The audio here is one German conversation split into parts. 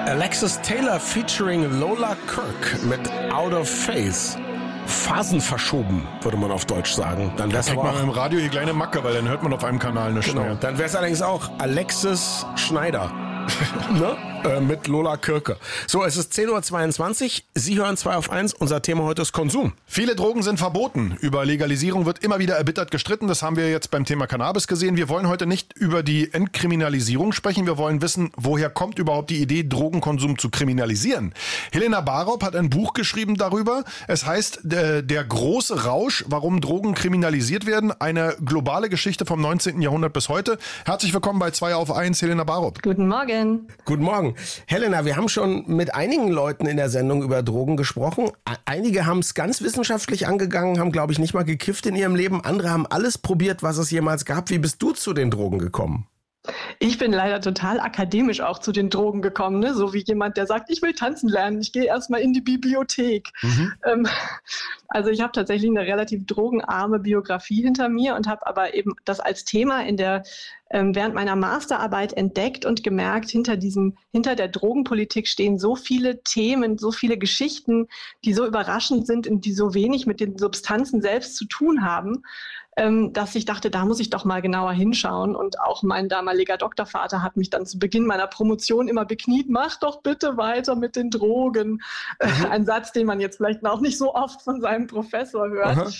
Alexis Taylor featuring Lola Kirk mit Out of Phase. Phasen verschoben, würde man auf Deutsch sagen. Dann wär's aber auch im Radio hier kleine Macke, weil dann hört man auf einem Kanal nichts mehr. Dann wäre es allerdings auch Alexis Schneider. Ne? Mit Lola Kirke. So, es ist 10:22 Uhr. Sie hören 2 auf 1. Unser Thema heute ist Konsum. Viele Drogen sind verboten. Über Legalisierung wird immer wieder erbittert gestritten. Das haben wir jetzt beim Thema Cannabis gesehen. Wir wollen heute nicht über die Entkriminalisierung sprechen. Wir wollen wissen, woher kommt überhaupt die Idee, Drogenkonsum zu kriminalisieren. Helena Barop hat ein Buch geschrieben darüber. Es heißt Der große Rausch, warum Drogen kriminalisiert werden. Eine globale Geschichte vom 19. Jahrhundert bis heute. Herzlich willkommen bei 2 auf 1, Helena Barop. Guten Morgen. Guten Morgen. Helena, wir haben schon mit einigen Leuten in der Sendung über Drogen gesprochen. Einige haben es ganz wissenschaftlich angegangen, haben, glaube ich, nicht mal gekifft in ihrem Leben. Andere haben alles probiert, was es jemals gab. Wie bist du zu den Drogen gekommen? Ich bin leider total akademisch auch zu den Drogen gekommen, ne? So wie jemand, der sagt, ich will tanzen lernen, ich gehe erstmal in die Bibliothek. Also ich habe tatsächlich eine relativ drogenarme Biografie hinter mir und habe aber eben das als Thema während meiner Masterarbeit entdeckt und gemerkt, hinter der Drogenpolitik stehen so viele Themen, so viele Geschichten, die so überraschend sind und die so wenig mit den Substanzen selbst zu tun haben, dass ich dachte, da muss ich doch mal genauer hinschauen. Und auch mein damaliger Doktorvater hat mich dann zu Beginn meiner Promotion immer bekniet, mach doch bitte weiter mit den Drogen. Ein Satz, den man jetzt vielleicht auch nicht so oft von seinem Professor hört.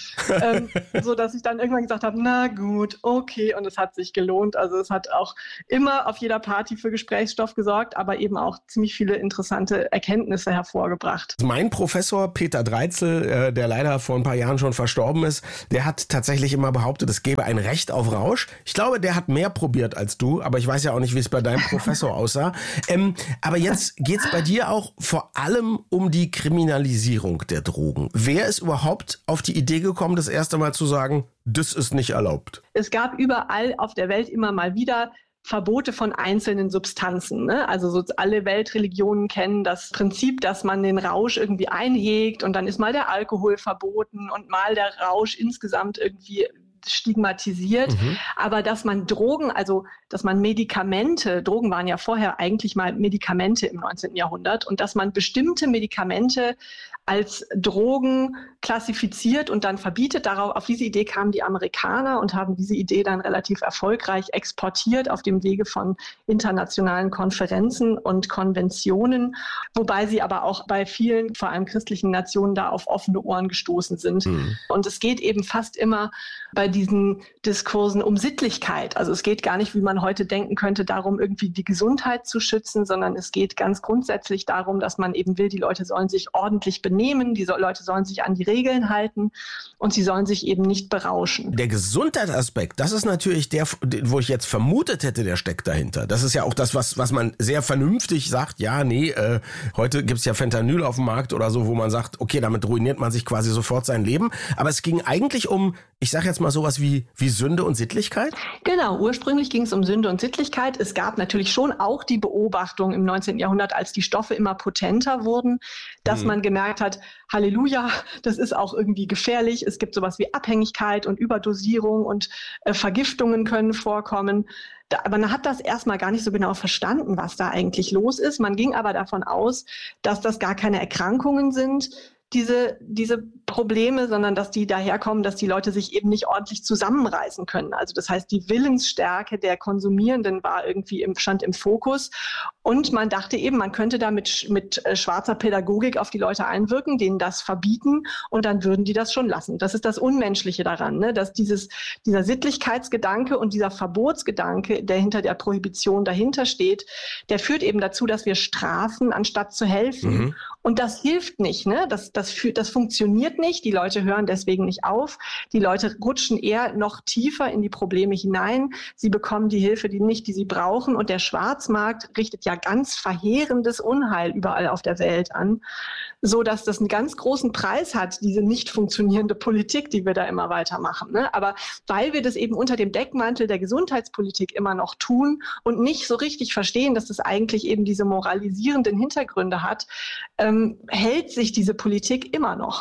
So dass ich dann irgendwann gesagt habe, na gut, okay. Und es hat sich gelohnt. Also es hat auch immer auf jeder Party für Gesprächsstoff gesorgt, aber eben auch ziemlich viele interessante Erkenntnisse hervorgebracht. Mein Professor Peter Dreitzel, der leider vor ein paar Jahren schon verstorben ist, der hat tatsächlich immer behauptet, es gäbe ein Recht auf Rausch. Ich glaube, der hat mehr probiert als du, aber ich weiß ja auch nicht, wie es bei deinem Professor aussah. Aber jetzt geht es bei dir auch vor allem um die Kriminalisierung der Drogen. Wer ist überhaupt auf die Idee gekommen, das erste Mal zu sagen, das ist nicht erlaubt? Es gab überall auf der Welt immer mal wieder Verbote von einzelnen Substanzen. Ne? Also so alle Weltreligionen kennen das Prinzip, dass man den Rausch irgendwie einhegt und dann ist mal der Alkohol verboten und mal der Rausch insgesamt irgendwie stigmatisiert. Aber dass man Drogen, also dass man Medikamente, Drogen waren ja vorher eigentlich mal Medikamente im 19. Jahrhundert und dass man bestimmte Medikamente als Drogen klassifiziert und dann verbietet. Auf diese Idee kamen die Amerikaner und haben diese Idee dann relativ erfolgreich exportiert auf dem Wege von internationalen Konferenzen und Konventionen, wobei sie aber auch bei vielen, vor allem christlichen Nationen, da auf offene Ohren gestoßen sind. Und es geht eben fast immer bei diesen Diskursen um Sittlichkeit. Also es geht gar nicht, wie man heute denken könnte, darum, irgendwie die Gesundheit zu schützen, sondern es geht ganz grundsätzlich darum, dass man eben will, die Leute sollen sich ordentlich benehmen, die Leute sollen sich an die Regeln halten und sie sollen sich eben nicht berauschen. Der Gesundheitsaspekt, das ist natürlich der, wo ich jetzt vermutet hätte, der steckt dahinter. Das ist ja auch das, was man sehr vernünftig sagt, ja, nee, heute gibt's ja Fentanyl auf dem Markt oder so, wo man sagt, okay, damit ruiniert man sich quasi sofort sein Leben. Aber es ging eigentlich um, ich sag jetzt mal sowas wie Sünde und Sittlichkeit? Genau, ursprünglich ging es um Sünde und Sittlichkeit. Es gab natürlich schon auch die Beobachtung im 19. Jahrhundert, als die Stoffe immer potenter wurden, dass man gemerkt hat, Halleluja, das ist auch irgendwie gefährlich. Es gibt sowas wie Abhängigkeit und Überdosierung und Vergiftungen können vorkommen. Aber man hat das erstmal gar nicht so genau verstanden, was da eigentlich los ist. Man ging aber davon aus, dass das gar keine Erkrankungen sind, diese Probleme, sondern dass die daherkommen, dass die Leute sich eben nicht ordentlich zusammenreißen können. Also das heißt, die Willensstärke der Konsumierenden stand im Fokus. Und man dachte eben, man könnte da mit schwarzer Pädagogik auf die Leute einwirken, denen das verbieten und dann würden die das schon lassen. Das ist das Unmenschliche daran, ne? Dass dieser Sittlichkeitsgedanke und dieser Verbotsgedanke, der hinter der Prohibition dahinter steht, der führt eben dazu, dass wir strafen, anstatt zu helfen. Und das hilft nicht, ne? Das funktioniert nicht. Die Leute hören deswegen nicht auf. Die Leute rutschen eher noch tiefer in die Probleme hinein. Sie bekommen die Hilfe, die sie brauchen. Und der Schwarzmarkt richtet ja ganz verheerendes Unheil überall auf der Welt an, so dass das einen ganz großen Preis hat, diese nicht funktionierende Politik, die wir da immer weitermachen. Ne? Aber weil wir das eben unter dem Deckmantel der Gesundheitspolitik immer noch tun und nicht so richtig verstehen, dass das eigentlich eben diese moralisierenden Hintergründe hat, hält sich diese Politik immer noch.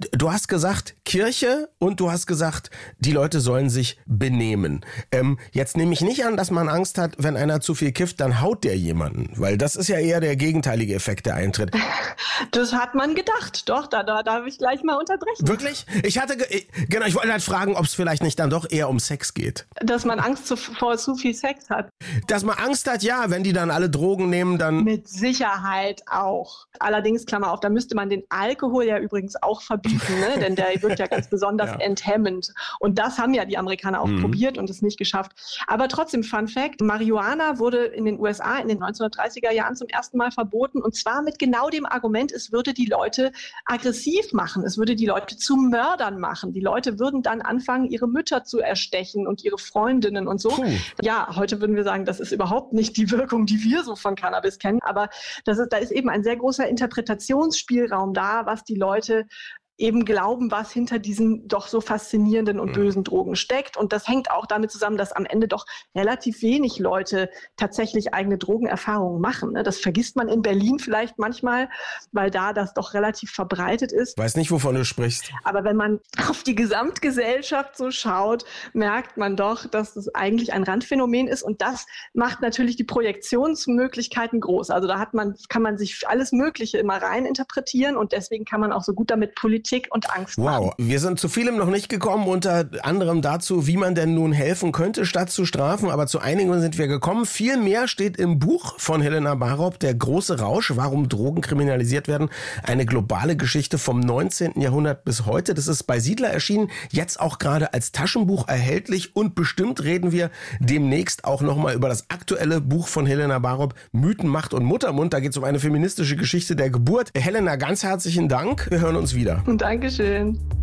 du hast gesagt Kirche und du hast gesagt, die Leute sollen sich benehmen. Jetzt nehme ich nicht an, dass man Angst hat, wenn einer zu viel kifft, dann haut der jemanden. Weil das ist ja eher der gegenteilige Effekt, der eintritt. Das hat man gedacht. Doch, da darf ich gleich mal unterbrechen. Wirklich? Ich wollte halt fragen, ob es vielleicht nicht dann doch eher um Sex geht. Dass man Angst vor zu viel Sex hat. Dass man Angst hat, ja, wenn die dann alle Drogen nehmen, dann... Mit Sicherheit auch. Allerdings, Klammer auf, da müsste man den Alkohol ja übrigens auch verbieten, ne? Denn der wirkt ja ganz besonders enthemmend. Und das haben ja die Amerikaner auch probiert und es nicht geschafft. Aber trotzdem, Fun Fact, Marihuana wurde in den USA in den 1930er Jahren zum ersten Mal verboten. Und zwar mit genau dem Argument, es würde die Leute aggressiv machen. Es würde die Leute zu Mördern machen. Die Leute würden dann anfangen, ihre Mütter zu erstechen und ihre Freundinnen und so. Ja, heute würden wir sagen, das ist überhaupt nicht die Wirkung, die wir so von Cannabis kennen. Aber da ist eben ein sehr großer Interpretationsspielraum da, was die Leute eben glauben, was hinter diesen doch so faszinierenden und bösen Drogen steckt. Und das hängt auch damit zusammen, dass am Ende doch relativ wenig Leute tatsächlich eigene Drogenerfahrungen machen. Das vergisst man in Berlin vielleicht manchmal, weil da das doch relativ verbreitet ist. Weiß nicht, wovon du sprichst. Aber wenn man auf die Gesamtgesellschaft so schaut, merkt man doch, dass das eigentlich ein Randphänomen ist. Und das macht natürlich die Projektionsmöglichkeiten groß. Also da kann man sich alles Mögliche immer rein interpretieren und deswegen kann man auch so gut damit Politik und Angst machen. Wow, wir sind zu vielem noch nicht gekommen, unter anderem dazu, wie man denn nun helfen könnte, statt zu strafen, aber zu einigen sind wir gekommen. Viel mehr steht im Buch von Helena Barop, Der große Rausch, warum Drogen kriminalisiert werden. Eine globale Geschichte vom 19. Jahrhundert bis heute. Das ist bei Siedler erschienen, jetzt auch gerade als Taschenbuch erhältlich und bestimmt reden wir demnächst auch nochmal über das aktuelle Buch von Helena Barop, Mythen, Macht und Muttermund. Da geht es um eine feministische Geschichte der Geburt. Helena, ganz herzlichen Dank. Wir hören uns wieder. Dankeschön.